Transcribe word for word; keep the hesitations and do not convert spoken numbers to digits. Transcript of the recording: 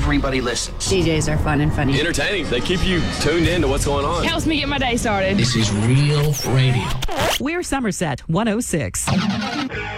everybody listens. D Js are fun and funny. Entertaining. They keep you tuned in to what's going on. Helps me get my day started. This is Real Radio. We're Somerset one oh six.